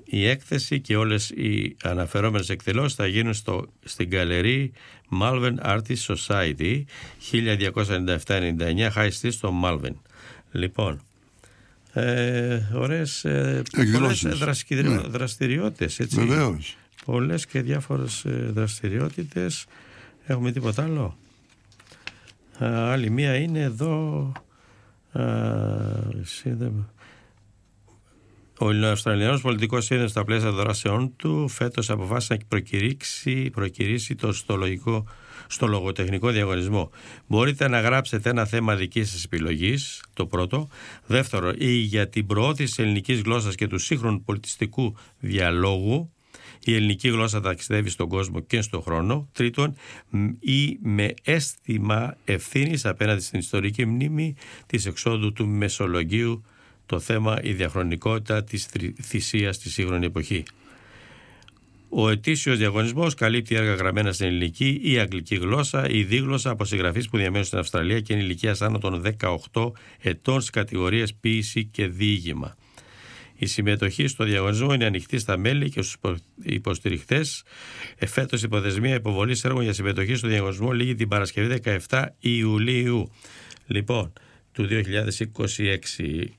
η έκθεση και όλες οι αναφερόμενες εκδηλώσεις θα γίνουν στην Γκαλερί Malvern Artist Society 1297-99 High Street στο Malvern. Λοιπόν, ωραίες δραστηριότητες, έτσι. Βεβαίως. Πολλές και διάφορες δραστηριότητες. Έχουμε τίποτα άλλο? Άλλη μία είναι εδώ. Ο Αυστραλιανός πολιτικός σύνδεσμος στα πλαίσια των δράσεών του φέτος αποφάσισε να προκηρύξει στο λογοτεχνικό διαγωνισμό. Μπορείτε να γράψετε ένα θέμα δικής σας επιλογής, το πρώτο. Δεύτερο, ή για την προώθηση της ελληνικής γλώσσας και του σύγχρονου πολιτιστικού διαλόγου. Η ελληνική γλώσσα ταξιδεύει στον κόσμο και στον χρόνο. Τρίτον, ή με αίσθημα ευθύνης απέναντι στην ιστορική μνήμη της εξόδου του Μεσολογγίου, το θέμα η διαχρονικότητα της θυσίας στη σύγχρονη εποχή. Ο ετήσιος διαγωνισμός καλύπτει έργα γραμμένα στην ελληνική ή αγγλική γλώσσα ή δίγλωσσα από συγγραφείς που διαμένουν στην Αυστραλία και είναι ηλικίας άνω των 18 ετών στις κατηγορίες ποίηση και διήγημα. Η συμμετοχή στο διαγωνισμό είναι ανοιχτή στα μέλη και στους υποστηριχτές. Φέτος η προθεσμία υποβολής έργων για συμμετοχή στο διαγωνισμό λήγει την Παρασκευή 17 Ιουλίου. Λοιπόν, του 2026.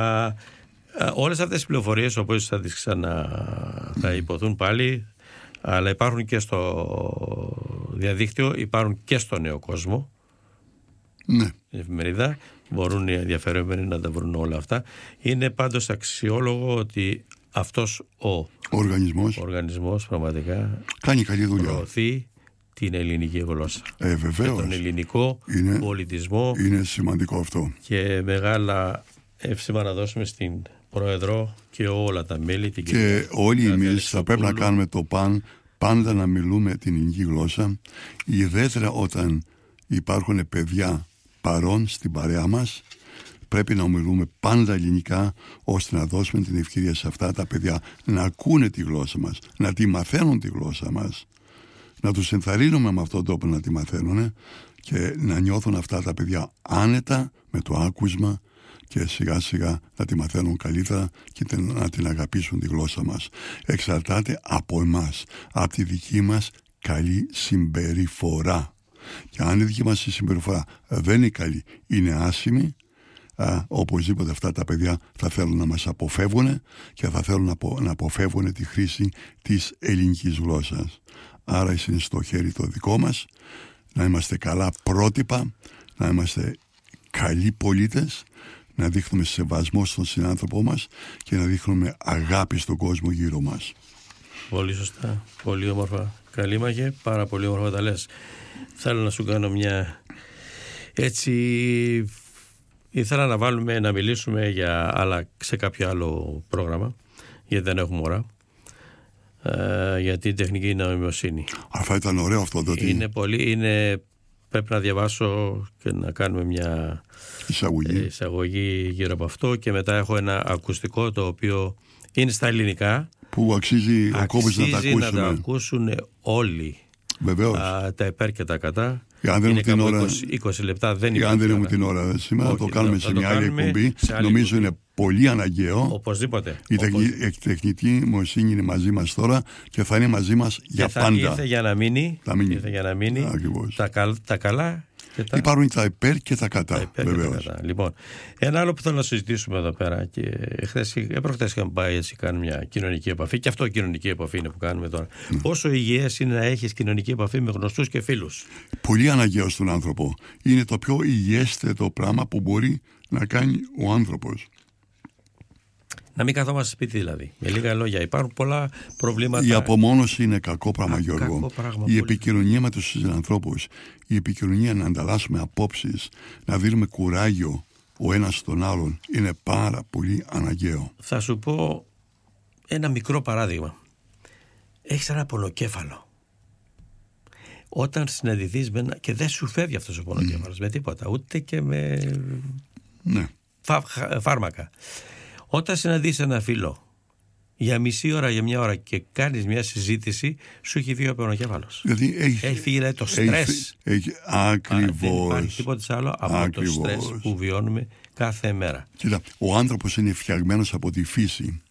Όλες αυτές τις πληροφορίες, όπως θα τις θα υποθούν πάλι, αλλά υπάρχουν και στο διαδίκτυο, υπάρχουν και στο Νέο Κόσμο. Ναι. Η εφημερίδα. Μπορούν οι ενδιαφερόμενοι να τα βρουν όλα αυτά. Είναι πάντως αξιόλογο ότι αυτός ο οργανισμός πραγματικά κάνει καλή δουλειά. Προωθεί την ελληνική γλώσσα. Βεβαίως. Και τον ελληνικό πολιτισμό. Είναι σημαντικό αυτό. Και μεγάλα εύσημα να δώσουμε στην Πρόεδρο και όλα τα μέλη. Και όλοι εμείς θα πρέπει να κάνουμε το πάντα να μιλούμε την ελληνική γλώσσα, ιδιαίτερα όταν υπάρχουν παιδιά παρόν στην παρέα μας. Πρέπει να ομιλούμε πάντα ελληνικά, ώστε να δώσουμε την ευκαιρία σε αυτά τα παιδιά να ακούνε τη γλώσσα μας, να τη μαθαίνουν τη γλώσσα μας, να τους ενθαρρύνουμε με αυτόν τον τρόπο να τη μαθαίνουν και να νιώθουν αυτά τα παιδιά άνετα με το άκουσμα και σιγά σιγά να τη μαθαίνουν καλύτερα και να την αγαπήσουν τη γλώσσα μας. Εξαρτάται από εμάς, από τη δική μας καλή συμπεριφορά. Και αν η δική μας συμπεριφορά δεν είναι καλή, είναι άσχημη, οπωσδήποτε αυτά τα παιδιά θα θέλουν να μας αποφεύγουν και θα θέλουν να αποφεύγουν τη χρήση της ελληνικής γλώσσας. Άρα είναι στο χέρι το δικό μας να είμαστε καλά πρότυπα, να είμαστε καλοί πολίτες, να δείχνουμε σεβασμό στον συνάνθρωπό μας και να δείχνουμε αγάπη στον κόσμο γύρω μας. Πολύ σωστά, πολύ όμορφα. Καλή μαγε, πάρα πολύ όμορφα τα λες. Θέλω να σου κάνω μια έτσι. Ήθελα να μιλήσουμε σε κάποιο άλλο πρόγραμμα, γιατί δεν έχουμε ώρα, για την τεχνική νοημοσύνη. Θα ήταν ωραίο αυτό το πρέπει να διαβάσω και να κάνουμε μια εισαγωγή γύρω από αυτό, και μετά έχω ένα ακουστικό το οποίο είναι στα ελληνικά, που αξίζει ο κόπος να τα ακούσουν όλοι. Βεβαίως. Τα υπέρ και τα κατά. Είναι κάπου 20 λεπτά. Αν δεν έχουμε την ώρα σήμερα, το κάνουμε σε μια άλλη εκπομπή. Νομίζω είναι πολύ αναγκαίο. Οπωσδήποτε. Η τεχνητή νοημοσύνη είναι μαζί μας τώρα και θα είναι μαζί μας για πάντα. Ήρθε για να μείνει. Τα καλά. Υπάρχουν τα υπέρ και τα κατά. Λοιπόν, ένα άλλο που θέλω να συζητήσουμε εδώ πέρα, και προχθές είχαμε πάει έτσι, κάνουμε μια κοινωνική επαφή, και αυτό κοινωνική επαφή είναι που κάνουμε τώρα. Πόσο υγιές είναι να έχεις κοινωνική επαφή με γνωστούς και φίλους? Πολύ αναγκαίο στον άνθρωπο. Είναι το πιο υγιέστερο πράγμα που μπορεί να κάνει ο άνθρωπος. Να μην καθόμαστε σπίτι, δηλαδή. Με λίγα λόγια, υπάρχουν πολλά προβλήματα. Η απομόνωση είναι κακό πράγμα, Γιώργο. Η επικοινωνία με τους συνανθρώπους, η επικοινωνία να ανταλλάσσουμε απόψεις, να δίνουμε κουράγιο ο ένας στον άλλον, είναι πάρα πολύ αναγκαίο. Θα σου πω ένα μικρό παράδειγμα. Έχεις ένα πονοκέφαλο. Όταν συναντηθείς και δεν σου φεύγει αυτός ο πονοκέφαλος με τίποτα, ούτε και με φάρμακα. Όταν συναντήσεις ένα φίλο για μισή ώρα, για μια ώρα, και κάνεις μια συζήτηση, σου έχει φύγει ο πονοκέφαλος. Έχει φύγει το στρες. Ακριβώς. Δεν υπάρχει τίποτα άλλο από το στρες που βιώνουμε κάθε μέρα. Κοίτα, ο άνθρωπος είναι φτιαγμένος από τη φύση